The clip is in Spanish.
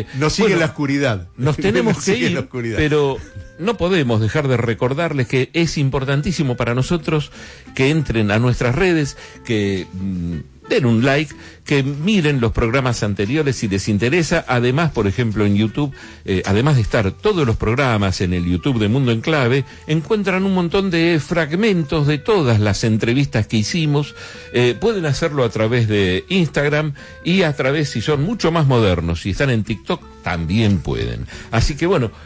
Nos sigue la oscuridad. Nos tenemos que ir, pero no podemos dejar de recordarles que es importantísimo para nosotros que entren a nuestras redes, que den un like, que miren los programas anteriores si les interesa. Además, por ejemplo, en YouTube, además de estar todos los programas en el YouTube de Mundo en Clave, encuentran un montón de fragmentos de todas las entrevistas que hicimos. Pueden hacerlo a través de Instagram y a través, si son mucho más modernos, si están en TikTok, también pueden. Así que bueno,